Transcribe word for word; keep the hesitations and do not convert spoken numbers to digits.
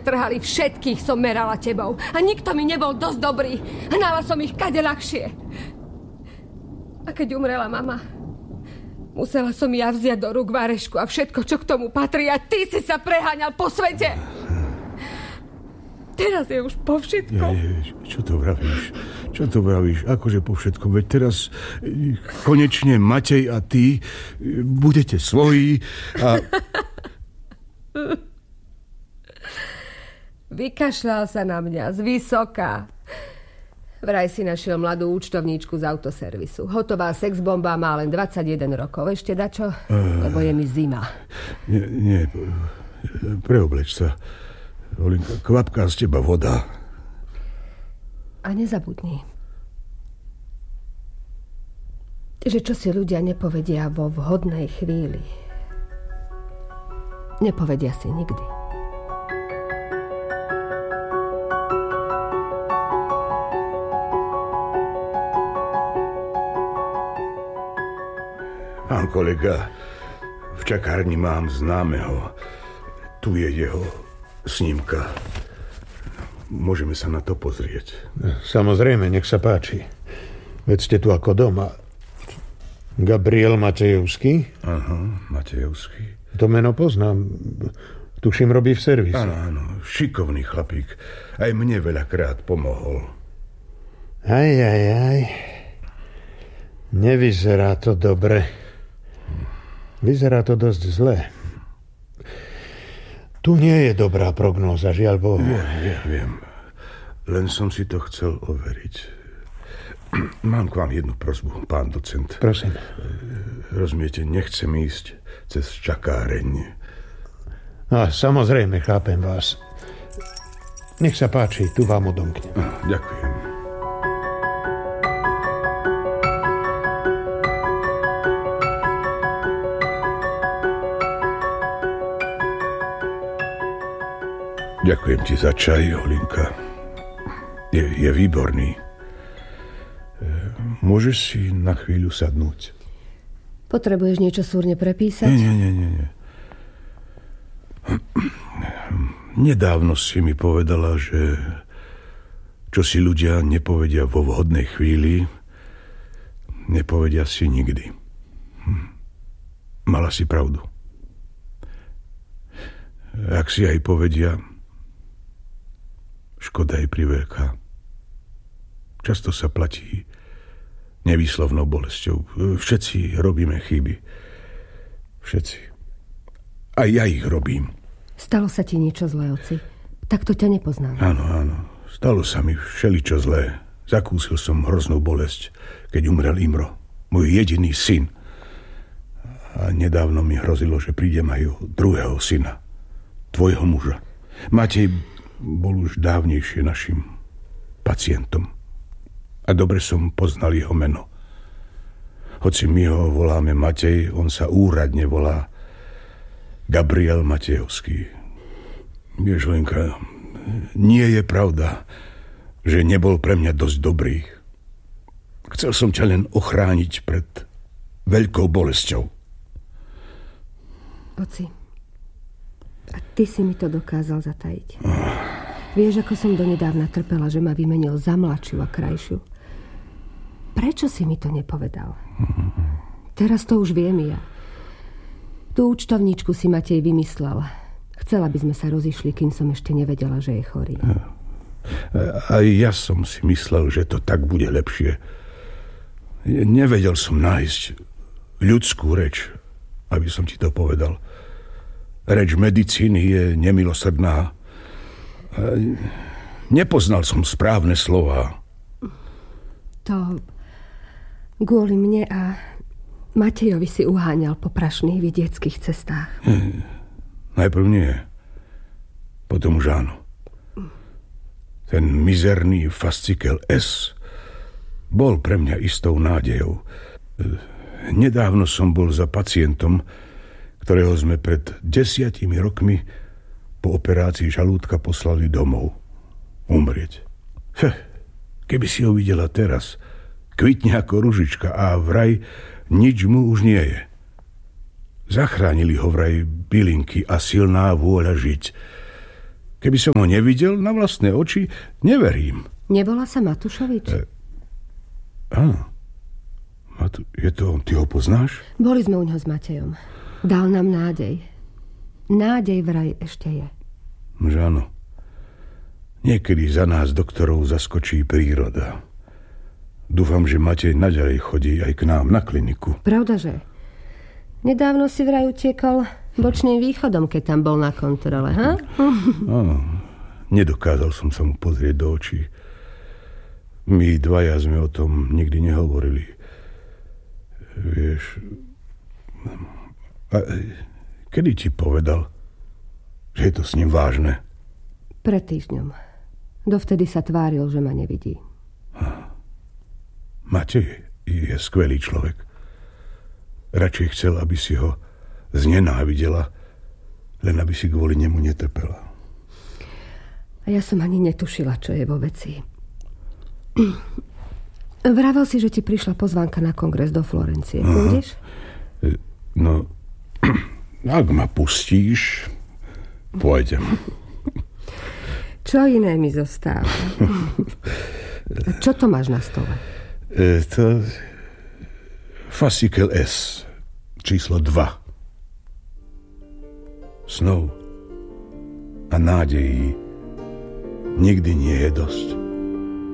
trhali, všetkých som merala tebou. A nikto mi nebol dosť dobrý. Hnala som ich kade ľahšie. A keď umrela mama, musela som ja vziať do rúk Varešku a všetko, čo k tomu patrí. A ty si sa preháňal po svete. Teraz je už po všetkom. Je, je, čo to vravíš? Čo to vravíš? Akože po všetkom? Veď teraz konečne Matej a ty budete svoji a... Vykašľal sa na mňa z vysoka. Vraj si našiel mladú účtovníčku z autoservisu. Hotová sexbomba, má len dvadsaťjeden rokov. Ešte dačo? Uh, Lebo je mi zima. Nie, nie. Preobleč sa. Olinka, kvapká z teba voda. A nezabudni, že čo si ľudia nepovedia vo vhodnej chvíli, nepovedia si nikdy. Pán kolega, v čakárni mám známeho. Tu je jeho snímka. Môžeme sa na to pozrieť. Samozrejme, nech sa páči. Veď ste tu ako doma. Gabriel Matejovský? Aha, Matejovský. To meno poznám. Tuším, robí v servise. Áno, áno, šikovný chlapík. Aj mne veľakrát pomohol. Aj, aj, aj. Nevyzerá to dobre. Vyzerá to dosť zle. Tu nie je dobrá prognóza, žiaľ Bohu. Viem, viem, viem. Len som si to chcel overiť. Mám k vám jednu prosbu, pán docent. Prosím. Rozumiete, nechcem ísť cez čakáreň. A samozrejme, chápem vás. Nech sa páči, tu vám odomknem. Ďakujem. Ďakujem ti za čaj, Olinka. Je, je výborný. Môžeš si na chvíľu sadnúť? Potrebuješ niečo súrne prepísať? Nie, nie, nie, nie. Nedávno si mi povedala, že čo si ľudia nepovedia vo vhodnej chvíli, nepovedia si nikdy. Mala si pravdu. Ak si aj povedia, škoda je priveľká. Často sa platí nevýslovnou bolesťou. Všetci robíme chyby. Všetci. A ja ich robím. Stalo sa ti niečo zlé, oci? Takto ťa nepoznám. Áno, áno. Stalo sa mi všeličo zlé. Zakúsil som hroznú bolesť, keď umrel Imro. Môj jediný syn. A nedávno mi hrozilo, že prídem aj o druhého syna. Tvojho muža. Matej bol už dávnejšie našim pacientom. A dobre som poznal jeho meno. Hoci my ho voláme Matej, on sa úradne volá Gabriel Matejovský. Vieš, Lenka, nie je pravda, že nebol pre mňa dosť dobrý. Chcel som ťa len ochrániť pred veľkou bolesťou. Oci, a ty si mi to dokázal zatajiť. Oh. Vieš, ako som donedávna trpela, že ma vymenil za mladšiu a krajšiu. Prečo si mi to nepovedal? Mm-hmm. Teraz to už viem ja. Tú účtovníčku si Matej vymyslel. Chcela by sme sa rozišli, kým som ešte nevedela, že je chorý. Aj ja som si myslel, že to tak bude lepšie. Nevedel som nájsť ľudskú reč, aby som ti to povedal. Reč medicíny je nemilosrdná. Nepoznal som správne slová. To kvôli mne a Matejovi si uháňal po prašných vidieckých cestách. Hmm. Najprv nie. Potom už áno. Ten mizerný fascikel S bol pre mňa istou nádejou. Nedávno som bol za pacientom, ktorého sme pred desiatimi rokmi po operácii žalúdka poslali domov. Umrieť. Feh, keby si ho videla teraz, kvitne ako ružička a vraj nič mu už nie je. Zachránili ho vraj bylinky a silná vôľa žiť. Keby som ho nevidel na vlastné oči, neverím. Nebola sa Matušovič? E, á, Matu, je to on, ty ho poznáš? Boli sme u ňoho s Matejom. Dal nám nádej. Nádej vraj ešte je. Že áno. Niekedy za nás doktorov zaskočí príroda. Dúfam, že Matej naďalej chodí aj k nám na kliniku. Pravda, že? Nedávno si vraj utiekol bočným východom, keď tam bol na kontrole, ha? Áno. Nedokázal som sa mu pozrieť do očí. My dvaja sme o tom nikdy nehovorili. Vieš... A kedy ti povedal, že je to s ním vážne? Pred týždňom. Dovtedy sa tváril, že ma nevidí. Matej je skvelý človek. Radšej chcel, aby si ho znenávidela, len aby si kvôli nemu netrpela. A ja som ani netušila, čo je vo veci. Vravel si, že ti prišla pozvánka na kongres do Florencie. Pôjdeš? No, ak ma pustíš, pôjdem. Čo iné mi zostáva? Čo to máš na stole? E, to... Fascikel S, číslo dva. Snov a nádejí nikdy nie je dosť.